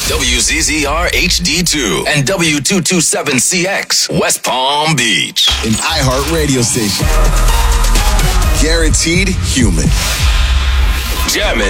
WZZR HD2 and W227CX, West Palm Beach. An iHeart radio station. Guaranteed human. Jammin'.